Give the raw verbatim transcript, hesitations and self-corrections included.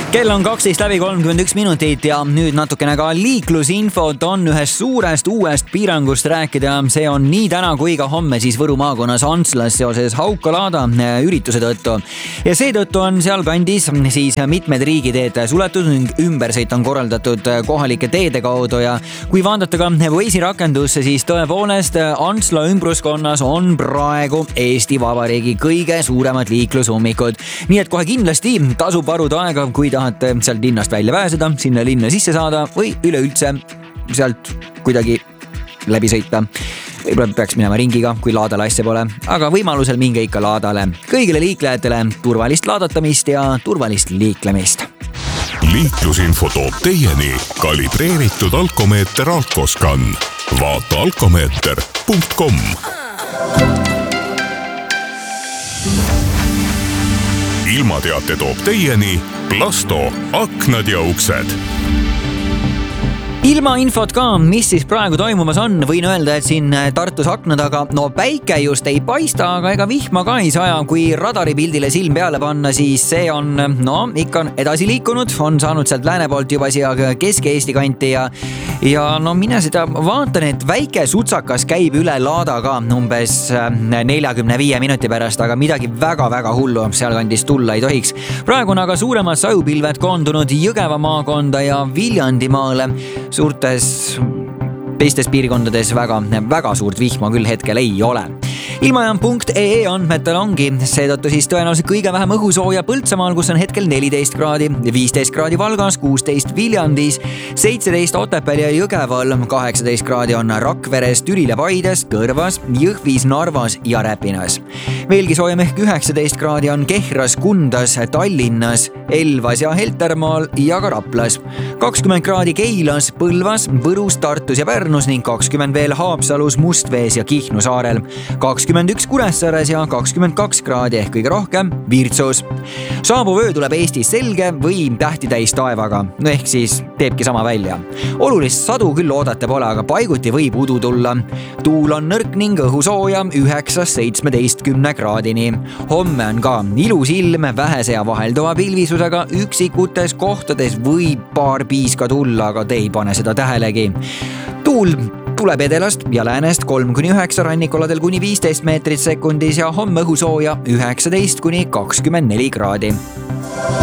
kell on kaksteist läbi kolmkümmend üks minutit ja nüüd natukene ka liiklusinfot on ühest suurest uuest piirangust rääkida. See on nii täna kui ka homme siis Võru maakonnas Antslas seoses Hauka-Laada ürituse tõttu. Ja seetõttu on seal kandis siis mitmed riigiteed suletud ning ümbersõit on korraldatud kohalike teede kaudu ja kui vaadata ka Waze'i rakendusse, siis tõepoolest Antsla ümbruskonnas on praegu Eesti Vabariigi kõige suuremad liiklusummikud. Nii et kohe kindlasti tasub varuda aega, kui tahate sealt linnast välja pääseda, sinna linna sisse saada või üleüldse sealt kuidagi läbi sõita. Võib-olla peaks minema ringiga, kui laadale asja pole, aga võimalusel minge ikka laadale. Kõigile liiklejatele turvalist laadatamist ja turvalist liiklemist. Liiklusinfo toob teieni kalibreeritud alkomeeter Alkoscan. Vaata alkomeeter punkt com. Ilmateate toob teieni Plasto, aknad ja uksed. Ilma infot ka, mis siis praegu toimumas on, võin öelda, et siin Tartus akna taga, no päike just ei paista, aga ega vihma ka ei saja. Kui radaripildile silm peale panna, siis see on, no ikka edasi liikunud, on saanud sealt lääne poolt juba siia Kesk-Eesti kanti ja, ja no mine seda vaatan, et väike sutsakas käib üle laada ka umbes neljakümne viie minuti pärast, aga midagi väga-väga hullu seal kandis tulla ei tohiks. Praegu on aga suuremad sajupilved koondunud Jõgeva maakonda ja Viljandimaale. Suurtes teistes piirkondades väga, väga suurt vihma küll hetkel ei ole. Ilmajaam punkt ee andmetel ongi seetõttu siis tõenäoliselt kõige vähem õhusooja Põltsamaal, kus on hetkel neliteist kraadi, viisteist kraadi Valgas, kuusteist Viljandis, seitseteist Otepääl ja Jõgeval, kaheksateist kraadi on Rakveres, Türil ja Paides, Kõrvas, Jõhvis, Narvas ja Räpinas. Veelgi soojem ehk üheksateist kraadi on Kehras, Kundas, Tallinnas, Elvas ja Heltermaal ja ka Raplas. kakskümmend kraadi Keilas, Põlvas, Võrus, Tartus ja Pärnus ning kakskümmend veel Haapsalus, Mustvees ja Kihnu saarel. kakskümmend üks Kuressaares ja kakskümmend kaks kraadi ehk kõige rohkem Virtsus. Saabuv öö tuleb Eestis selge või tähti täis taevaga, no ehk siis teebki sama välja. Olulist sadu küll oodata pole, aga paiguti võib udu tulla. Tuul on nõrk ning õhusooja üheksast seitsmeteistkümne kraadini. Homme on ka ilus ilm, vähese ja vahelduva pilvisusega, üksikutes kohtades võib paar piiska tulla, aga te ei pane seda tähelegi. Tuul tuleb edelast ja läänest kolm kuni üheksa, rannikoladel kuni viisteist meetrit sekundis ja homme õhusooja üheksateist kuni kakskümmend neli kraadi.